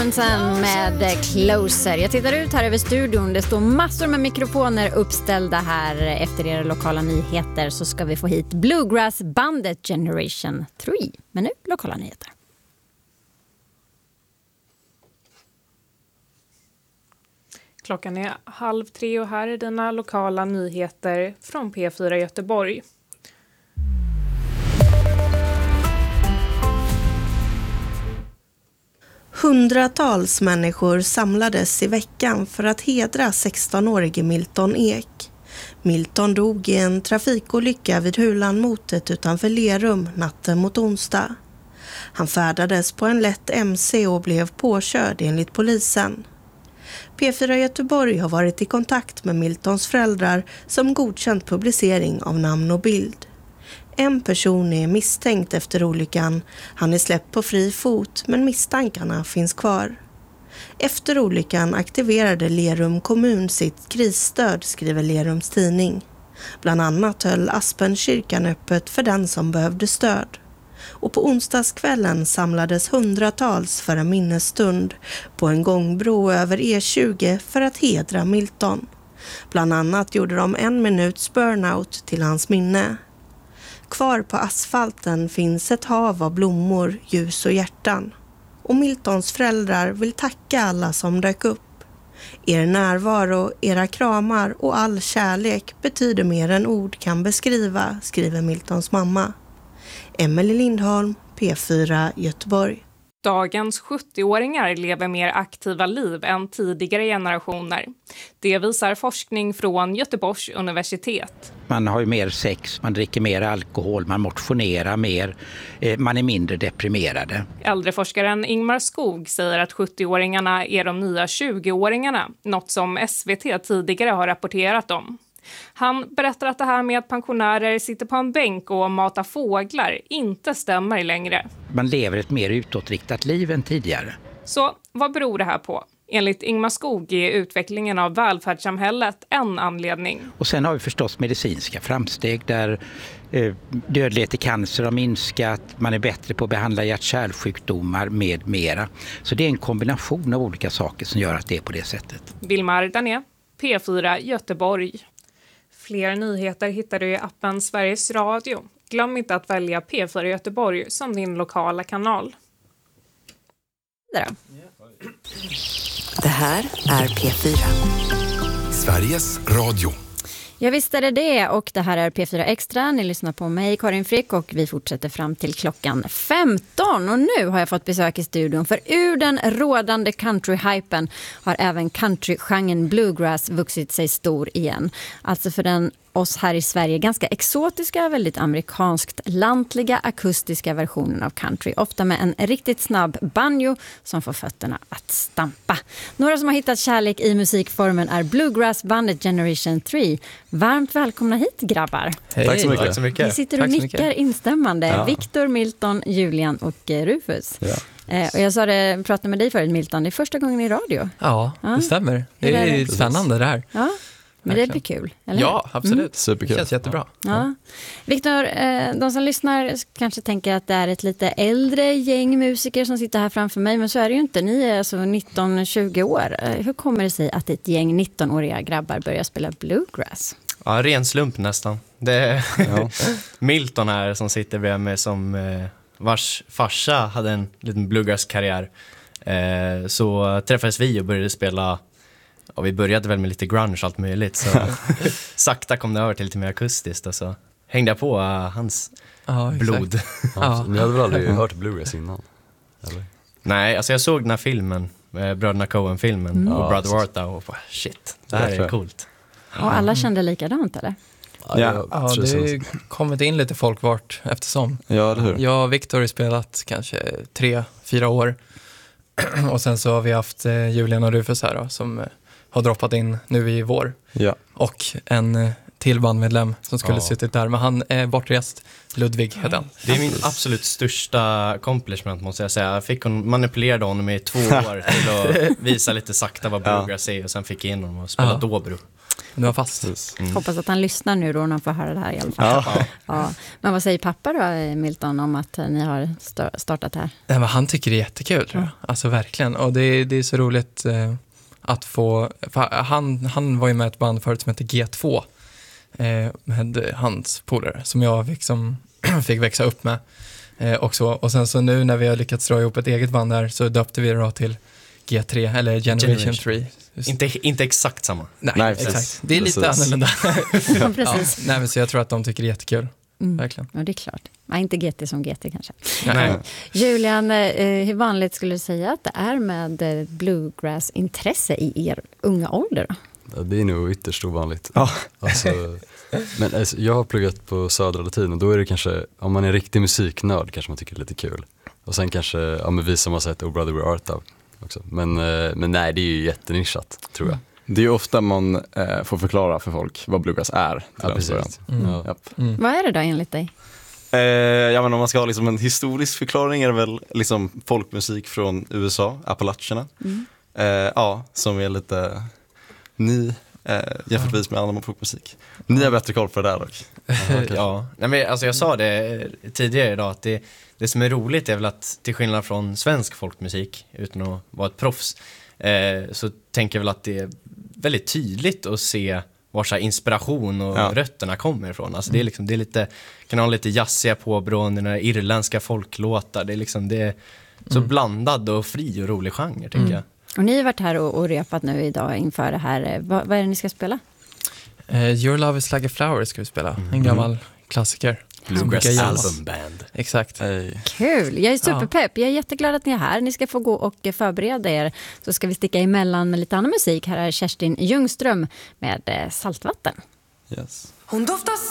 Hansen med Closer. Jag tittar ut här över studion. Det står massor med mikrofoner uppställda här. Efter era lokala nyheter så ska vi få hit Bluegrass-bandet Generation 3. Men nu lokala nyheter. Klockan är 2:30 och här är dina lokala nyheter från P4 Göteborg. Hundratals människor samlades i veckan för att hedra 16-årige Milton Ek. Milton dog i en trafikolycka vid Hulanmotet utanför Lerum natten mot onsdag. Han färdades på en lätt MC och blev påkörd enligt polisen. P4 Göteborg har varit i kontakt med Miltons föräldrar som godkänt publicering av namn och bild. En person är misstänkt efter olyckan. Han är släppt på fri fot men misstankarna finns kvar. Efter olyckan aktiverade Lerum kommun sitt krisstöd, skriver Lerums tidning. Bland annat höll Aspenkyrkan öppet för den som behövde stöd. Och på onsdagskvällen samlades hundratals för en minnesstund på en gångbro över E20 för att hedra Milton. Bland annat gjorde de 1 minuts burnout till hans minne. Kvar på asfalten finns ett hav av blommor, ljus och hjärtan. Och Miltons föräldrar vill tacka alla som dök upp. Er närvaro, era kramar och all kärlek betyder mer än ord kan beskriva, skriver Miltons mamma. Emelie Lindholm, P4 Göteborg. Dagens 70-åringar lever mer aktiva liv än tidigare generationer. Det visar forskning från Göteborgs universitet. Man har ju mer sex, man dricker mer alkohol, man motionerar mer, man är mindre deprimerade. Äldreforskaren Ingmar Skog säger att 70-åringarna är de nya 20-åringarna, något som SVT tidigare har rapporterat om. Han berättar att det här med att pensionärer sitter på en bänk och matar fåglar inte stämmer längre. Man lever ett mer utåtriktat liv än tidigare. Så vad beror det här på? Enligt Ingmar Skog är utvecklingen av välfärdssamhället en anledning. Och sen har vi förstås medicinska framsteg där dödlighet i cancer har minskat, man är bättre på att behandla hjärt-kärlsjukdomar med mera. Så det är en kombination av olika saker som gör att det är på det sättet. Vilmar Dané, P4 Göteborg. Fler nyheter hittar du i appen Sveriges Radio. Glöm inte att välja P4 Göteborg som din lokala kanal. Det här är P4. Sveriges Radio. Jag visste det och det här är P4 Extra. Ni lyssnar på mig, Karin Frick, och vi fortsätter fram till klockan 15. Och nu har jag fått besök i studion, för ur den rådande country-hypen har även country-genren bluegrass vuxit sig stor igen. Alltså för oss här i Sverige ganska exotiska, väldigt amerikanskt lantliga akustiska versionen av country. Ofta med en riktigt snabb banjo som får fötterna att stampa. Några som har hittat kärlek i musikformen är Bluegrass-bandet Generation 3. Varmt välkomna hit, grabbar. Hej. Tack så mycket. Ni sitter och nickar instämmande. Ja. Viktor, Milton, Julian och Rufus. Ja. Och jag pratade med dig förut, Milton. Det är första gången i radio. Ja, det stämmer. Det är spännande det här. Ja. Men det blir kul, eller? Ja, absolut. Superkul. Det känns jättebra. Ja. Viktor, de som lyssnar kanske tänker att det är ett lite äldre gäng musiker som sitter här framför mig, men så är det ju inte. Ni är alltså 19-20 år. Hur kommer det sig att ett gäng 19-åriga grabbar börjar spela bluegrass? Ja, ren slump nästan. Det är Milton här som sitter bredvid mig, som vars farsa hade en liten bluegrass-karriär. Så träffades vi och började spela. Och vi började väl med lite grunge och allt möjligt. Så sakta kom det över till lite mer akustiskt. Och så hängde jag på hans blod. Ja. Ni hade väl aldrig hört bluegrass innan? Eller? Nej, alltså jag såg den här filmen. Bröderna Coen-filmen. Och Brother Warta. Och bara, shit, det här är coolt. Och alla kände likadant, eller? Ja, det har kommit in lite folk vart eftersom. Ja, det hur? Jag och Viktor har spelat kanske 3-4 år. Och sen så har vi haft Julian och Rufus här då, som har droppat in nu i vår. Ja. Och en till bandmedlem som skulle suttit där. Men han är bortrest. Ludvig heter han. Det är min absolut största accomplishment, måste jag säga. Jag fick manipulerade honom i 2 år till att visa lite sakta vad bluegrass är. Och sen fick jag in honom och spela dobro. Det var fast. Hoppas att han lyssnar nu då när han får höra det här i alla fall. Ja. Men vad säger pappa då, Milton, om att ni har startat här? Nej, men han tycker det är jättekul, tror jag. Alltså verkligen. Och det är så roligt att få... Han var ju med ett band förut som heter G2 med hans polare som jag liksom fick växa upp med. Och sen så nu när vi har lyckats dra ihop ett eget band där så döpte vi det då till G3 eller Generation 3. Inte exakt samma. Nej, exakt. Det är lite annorlunda. Precis. Nej, men så jag tror att de tycker det är jättekul. Verkligen. Ja, det är klart. Nej, inte GT som GT kanske. Nej. Julian, hur vanligt skulle du säga att det är med bluegrass-intresse i er unga ålder då? Det är nog ytterst ovanligt. Men jag har pluggat på Södra Latin och då är det kanske, om man är riktig musiknörd kanske man tycker det är lite kul. Och sen kanske, men vi som har sett Oh Brother Where Art Thou också. Men nej, det är ju jättenischat, tror jag. Det är ju ofta man får förklara för folk vad bluegrass är. Ja, precis. Vad är det då enligt dig? Ja, men om man ska ha liksom en historisk förklaring är det väl liksom folkmusik från USA, Appalacherna. Som är lite ny jämförtvis med annan folkmusik. Ni har bättre koll på det där dock. Nej, men alltså jag sa det tidigare idag att det som är roligt är väl att till skillnad från svensk folkmusik, utan att vara ett proffs, så tänker jag väl att det är väldigt tydligt att se var så här inspiration och rötterna kommer ifrån. Alltså det är liksom, det är lite, kan ha lite jazziga påbrå, irländska folklåtar. Det är liksom, det är så blandad och fri och rolig genre, tycker jag. Och ni har varit här och repat nu idag inför det här. Vad är det ni ska spela? Your Love Is Like a Flower ska vi spela. En gammal klassiker. Bluegrass albumband. Exakt. Kul, jag är superpepp. Jag är jätteglad att ni är här. Ni ska få gå och förbereda er. Så ska vi sticka emellan med lite annan musik. Här är Kerstin Ljungström med Saltvatten. Yes. Hon doftar